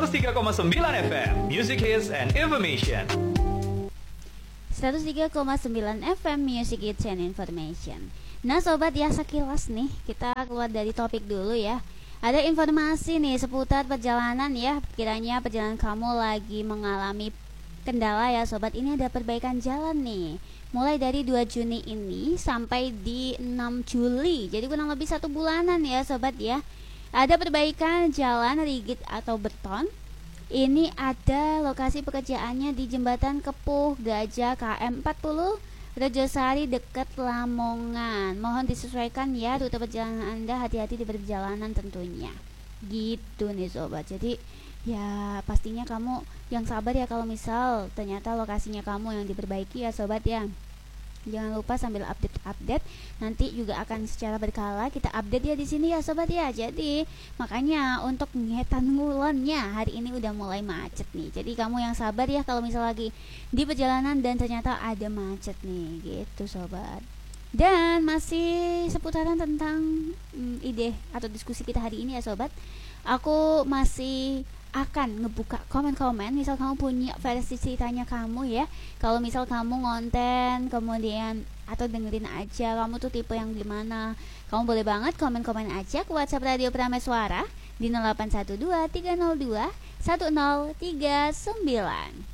103,9 FM, Music Hits and Information. 103,9 FM Music Hits and Information. Nah sobat ya, sekilas nih kita keluar dari topik dulu ya. Ada informasi nih seputar perjalanan ya. Kiranya perjalanan kamu lagi mengalami kendala ya sobat. Ini ada perbaikan jalan nih, mulai dari 2 Juni ini sampai di 6 Juli. Jadi kurang lebih 1 bulanan ya sobat ya. Ada perbaikan jalan rigid atau beton. Ini ada lokasi pekerjaannya di Jembatan Kepuh Gajah KM 40 Rejosari dekat Lamongan. Mohon disesuaikan ya rute perjalanan Anda, hati-hati di perjalanan tentunya. Gitu nih sobat. Jadi ya pastinya kamu yang sabar ya kalau misal ternyata lokasinya kamu yang diperbaiki ya sobat ya. Jangan lupa sambil update, nanti juga akan secara berkala kita update ya di sini ya sobat ya. Jadi makanya untuk ngetan ngulonnya hari ini udah mulai macet nih. Jadi kamu yang sabar ya kalau misal lagi di perjalanan dan ternyata ada macet nih, gitu sobat. Dan masih seputaran tentang ide atau diskusi kita hari ini ya sobat. Aku masih akan ngebuka komen-komen. Misal kamu punya versi ceritanya kamu ya. Kalau misal kamu ngonten kemudian atau dengerin aja kamu tuh tipe yang gimana, kamu boleh banget komen-komen aja ke WhatsApp Radio Prameswara di 0812 302 1039.